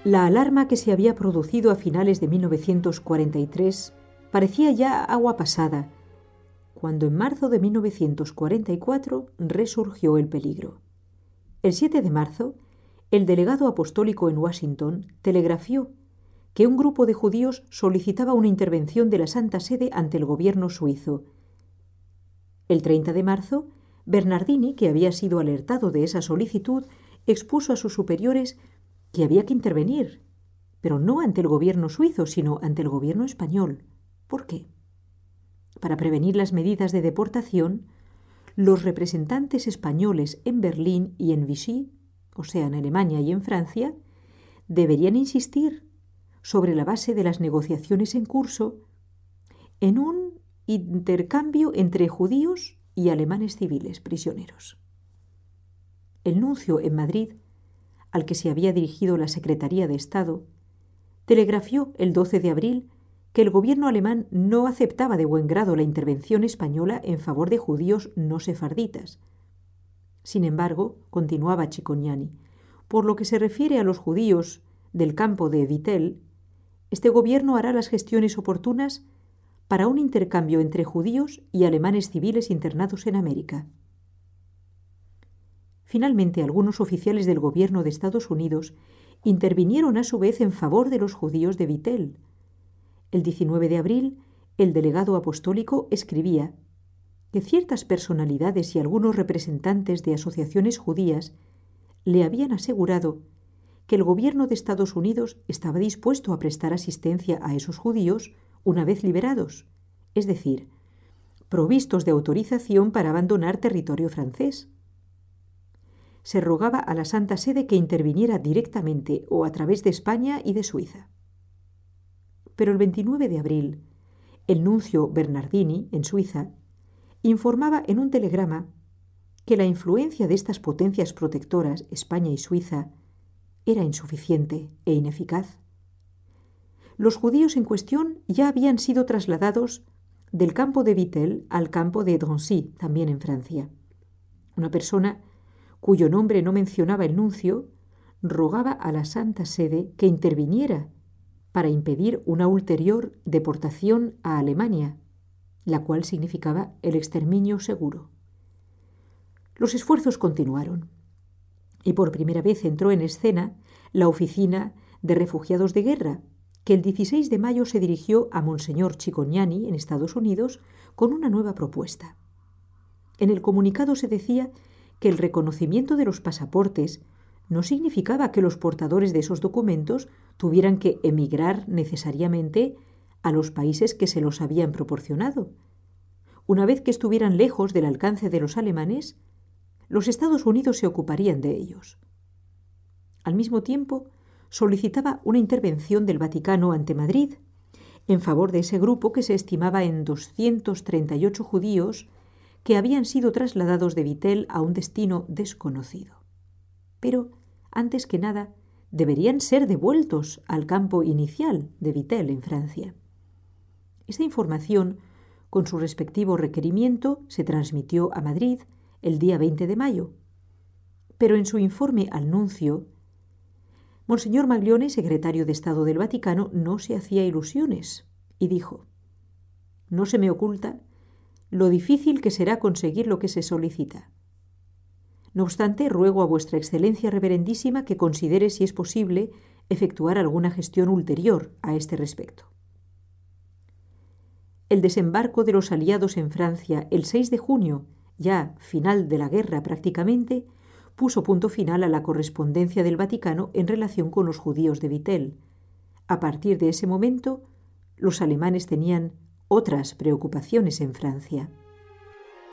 La alarma que se había producido a finales de 1943 parecía ya agua pasada, cuando en marzo de 1944 resurgió el peligro. El 7 de marzo, el delegado apostólico en Washington telegrafió que un grupo de judíos solicitaba una intervención de la Santa Sede ante el gobierno suizo. El 30 de marzo, Bernardini, que había sido alertado de esa solicitud, expuso a sus superiores que había que intervenir, pero no ante el gobierno suizo, sino ante el gobierno español. ¿Por qué? Para prevenir las medidas de deportación, los representantes españoles en Berlín y en Vichy, o sea, en Alemania y en Francia, deberían insistir, sobre la base de las negociaciones en curso, en un intercambio entre judíos y alemanes civiles prisioneros. El nuncio en Madrid, al que se había dirigido la Secretaría de Estado, telegrafió el 12 de abril que el gobierno alemán no aceptaba de buen grado la intervención española en favor de judíos no sefarditas. Sin embargo, continuaba Cicognani, por lo que se refiere a los judíos del campo de Vittel, este gobierno hará las gestiones oportunas para un intercambio entre judíos y alemanes civiles internados en América. Finalmente, algunos oficiales del gobierno de Estados Unidos intervinieron a su vez en favor de los judíos de Vittel. El 19 de abril, el delegado apostólico escribía que ciertas personalidades y algunos representantes de asociaciones judías le habían asegurado que el gobierno de Estados Unidos estaba dispuesto a prestar asistencia a esos judíos una vez liberados, es decir, provistos de autorización para abandonar territorio francés. Se rogaba a la Santa Sede que interviniera directamente o a través de España y de Suiza. Pero el 29 de abril, el nuncio Bernardini, en Suiza, informaba en un telegrama que la influencia de estas potencias protectoras, España y Suiza, era insuficiente e ineficaz. Los judíos en cuestión ya habían sido trasladados del campo de Vittel al campo de Drancy, también en Francia. Una persona cuyo nombre no mencionaba el nuncio rogaba a la Santa Sede que interviniera para impedir una ulterior deportación a Alemania, la cual significaba el exterminio seguro. Los esfuerzos continuaron y por primera vez entró en escena la Oficina de Refugiados de Guerra, que el 16 de mayo se dirigió a Monseñor Cicognani en Estados Unidos con una nueva propuesta. En el comunicado se decía que el reconocimiento de los pasaportes no significaba que los portadores de esos documentos tuvieran que emigrar necesariamente a los países que se los habían proporcionado. Una vez que estuvieran lejos del alcance de los alemanes, los Estados Unidos se ocuparían de ellos. Al mismo tiempo, solicitaba una intervención del Vaticano ante Madrid en favor de ese grupo que se estimaba en 238 judíos que habían sido trasladados de Vittel a un destino desconocido. Pero, antes que nada, deberían ser devueltos al campo inicial de Vittel en Francia. Esta información, con su respectivo requerimiento, se transmitió a Madrid el día 20 de mayo. Pero en su informe al nuncio, Monseñor Maglione, secretario de Estado del Vaticano, no se hacía ilusiones y dijo: «No se me oculta lo difícil que será conseguir lo que se solicita. No obstante, ruego a vuestra excelencia reverendísima que considere si es posible efectuar alguna gestión ulterior a este respecto». El desembarco de los aliados en Francia el 6 de junio, ya final de la guerra prácticamente, puso punto final a la correspondencia del Vaticano en relación con los judíos de Vittel. A partir de ese momento, los alemanes tenían otras preocupaciones en Francia.